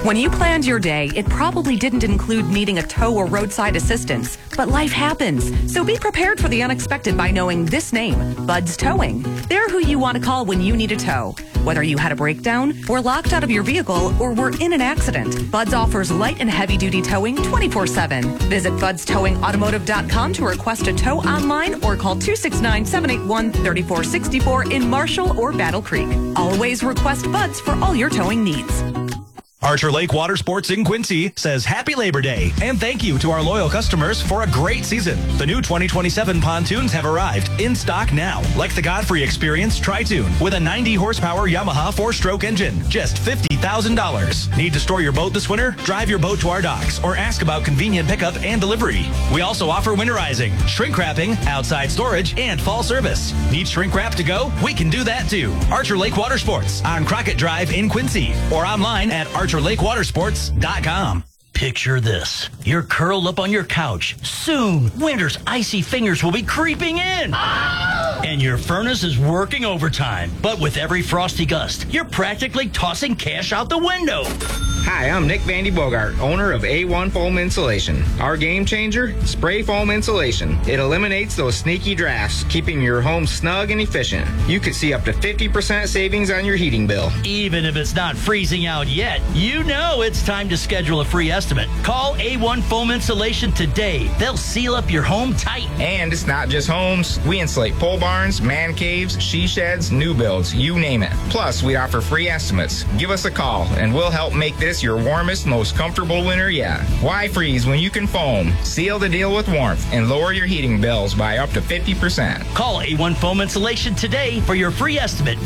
When you planned your day, it probably didn't include needing a tow or roadside assistance. But life happens, so be prepared for the unexpected by knowing this name, Bud's Towing. They're who you want to call when you need a tow. Whether you had a breakdown, were locked out of your vehicle, or were in an accident, Bud's offers light and heavy-duty towing 24/7. Visit budstowingautomotive.com to request a tow online or call 269-781-3464 in Marshall or Battle Creek. Always request Bud's for all your towing needs. Archer Lake Water Sports in Quincy says Happy Labor Day and thank you to our loyal customers for a great season. The new 2027 pontoons have arrived in stock now, like the Godfrey Experience Tri-Toon with a 90-horsepower Yamaha 4-stroke engine, just $50,000. Need to store your boat this winter? Drive your boat to our docks or ask about convenient pickup and delivery. We also offer winterizing, shrink wrapping, outside storage, and fall service. Need shrink wrap to go? We can do that too. Archer Lake Water Sports on Crockett Drive in Quincy or online at ArcherLakeWatersports.com. Picture this. You're curled up on your couch. Soon, winter's icy fingers will be creeping in. And your furnace is working overtime. But with every frosty gust, you're practically tossing cash out the window. Hi, I'm Nick Vandy Bogart, owner of A1 Foam Insulation. Our game changer? Spray foam insulation. It eliminates those sneaky drafts, keeping your home snug and efficient. You could see up to 50% savings on your heating bill. Even if it's not freezing out yet, you know it's time to schedule a free estimate. Call A1 Foam Insulation today. They'll seal up your home tight. And it's not just homes. We insulate pole barns, man caves, she sheds, new builds, you name it. Plus, we offer free estimates. Give us a call, and we'll help make this your warmest, most comfortable winter yet. Why freeze when you can foam? Seal the deal with warmth and lower your heating bills by up to 50%. Call A1 Foam Insulation today for your free estimate.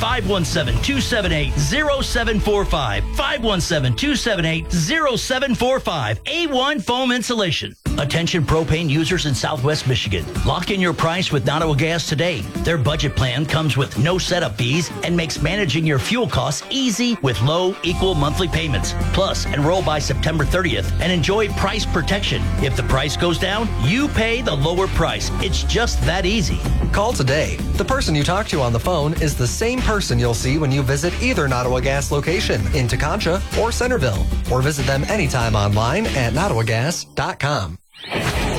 517-278-0745. 517-278-0745. A1 Foam Insulation. Attention propane users in Southwest Michigan. Lock in your price with Nottawa Gas today. Their budget plan comes with no setup fees and makes managing your fuel costs easy with low, equal monthly payments. Plus, enroll by September 30th and enjoy price protection. If the price goes down, you pay the lower price. It's just that easy. Call today. The person you talk to on the phone is the same person you'll see when you visit either Nottawa Gas location in Teconcha or Centerville, or visit them anytime online at nottawagas.com.